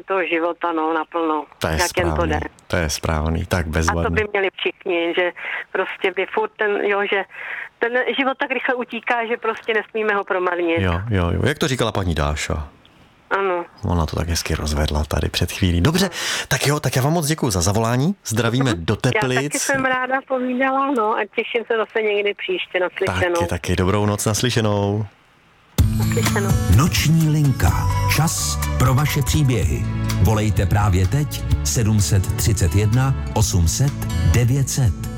toho života, no, naplno. To je správný, to je správný, tak bezvadný. A to by měli všichni, že prostě by furt že ten život tak rychle utíká, že prostě nesmíme ho promarnit. Jo. Jak to říkala paní Dáša? Ano. Ona to tak hezky rozvedla tady před chvílí. Dobře, tak já vám moc děkuju za zavolání. Zdravíme do Teplic. Já taky jsem ráda povídala, no, a těším se zase někdy příště naslyšenou. Taky dobrou noc naslyšenou. Noční linka. Čas pro vaše příběhy. Volejte právě teď 731 800 900.